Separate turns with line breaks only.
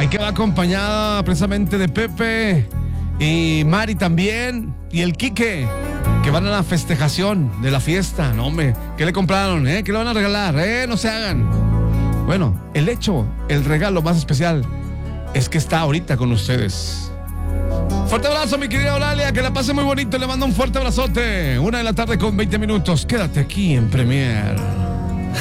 Hay que va acompañada precisamente de Pepe y Mari también. Y el Quique, que van a la festejación de la fiesta. No, hombre, ¿qué le compraron? ¿Qué le van a regalar? No se hagan. Bueno, el regalo más especial es que está ahorita con ustedes. Fuerte abrazo, mi querida Eulalia, que la pase muy bonito. Le mando un fuerte abrazote. 1:00 PM con 20 minutos. Quédate aquí en Premier.